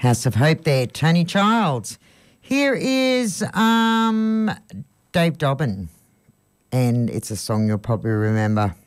House of Hope there, Tony Childs. Here is Dave Dobbin, and it's a song you'll probably remember.